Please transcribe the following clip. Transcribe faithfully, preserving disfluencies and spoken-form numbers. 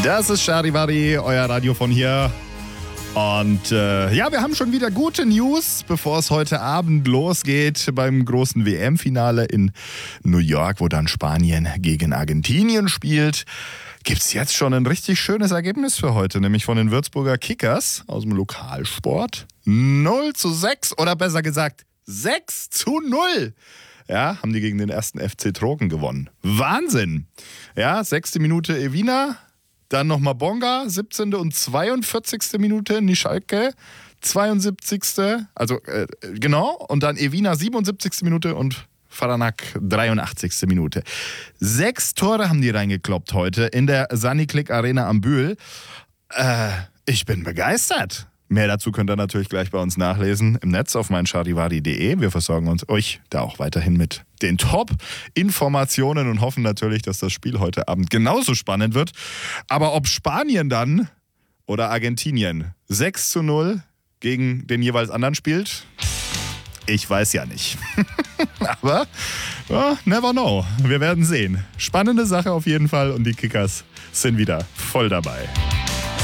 Das ist Charivari, euer Radio von hier. Und äh, ja, wir haben schon wieder gute News, bevor es heute Abend losgeht beim großen W M-Finale in New York, wo dann Spanien gegen Argentinien spielt. Gibt's jetzt schon ein richtig schönes Ergebnis für heute, nämlich von den Würzburger Kickers aus dem Lokalsport. null zu sechs oder besser gesagt sechs zu null. Ja, haben die gegen den ersten F C Trocken gewonnen. Wahnsinn! Ja, sechste Minute Evina. Dann nochmal Bonga, siebzehnte und zweiundvierzigste Minute, Nischalke, zweiundsiebzigste Also äh, genau, und dann Evina, siebenundsiebzigste Minute und Faranak, dreiundachtzigste Minute. Sechs Tore haben die reingekloppt heute in der Saniclick Arena am Bühl. Äh, ich bin begeistert. Mehr dazu könnt ihr natürlich gleich bei uns nachlesen im Netz auf meincharivari punkt de. Wir versorgen uns euch da auch weiterhin mit den Top-Informationen und hoffen natürlich, dass das Spiel heute Abend genauso spannend wird. Aber ob Spanien dann oder Argentinien sechs zu null gegen den jeweils anderen spielt, ich weiß ja nicht. Aber oh, never know. Wir werden sehen. Spannende Sache auf jeden Fall und die Kickers sind wieder voll dabei.